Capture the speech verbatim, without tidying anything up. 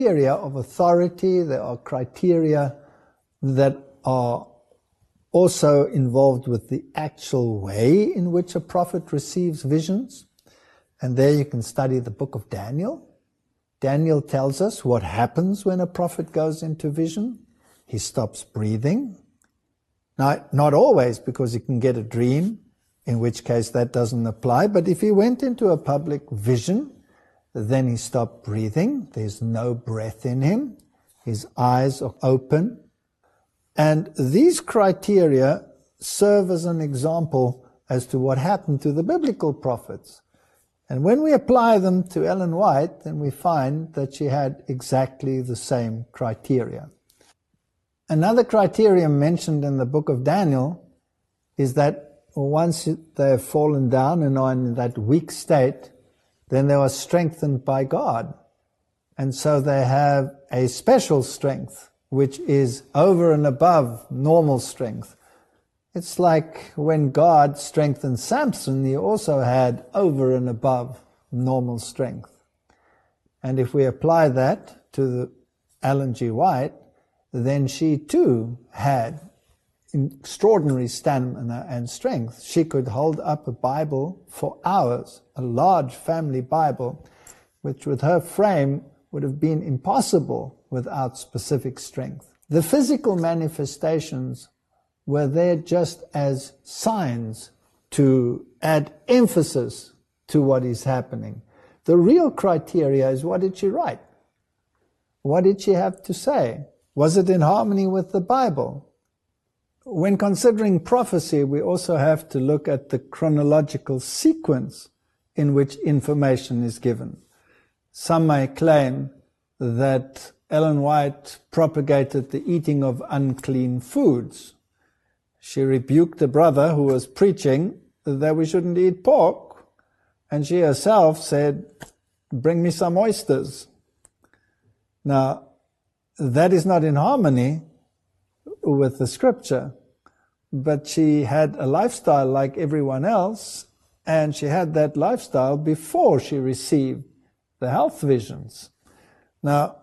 criteria of authority, there are criteria that are also involved with the actual way in which a prophet receives visions. And there you can study the book of Daniel. Daniel tells us what happens when a prophet goes into vision. He stops breathing. Now, not always, because he can get a dream, in which case that doesn't apply. But if he went into a public vision, then he stopped breathing. There's no breath in him. His eyes are open. And these criteria serve as an example as to what happened to the biblical prophets. And when we apply them to Ellen White, then we find that she had exactly the same criteria. Another criterion mentioned in the book of Daniel is that once they have fallen down and are in that weak state, then they are strengthened by God. And so they have a special strength, which is over and above normal strength. It's like when God strengthened Samson, he also had over and above normal strength. And if we apply that to the Ellen G. White, then she too had extraordinary stamina and strength. She could hold up a Bible for hours, a large family Bible, which with her frame would have been impossible without specific strength. The physical manifestations were there just as signs to add emphasis to what is happening. The real criteria is, what did she write? What did she have to say? Was it in harmony with the Bible? When considering prophecy, we also have to look at the chronological sequence in which information is given. Some may claim that Ellen White propagated the eating of unclean foods. She rebuked a brother who was preaching that we shouldn't eat pork, and she herself said, "Bring me some oysters." Now, that is not in harmony with the scripture, but she had a lifestyle like everyone else, and she had that lifestyle before she received the health visions. Now,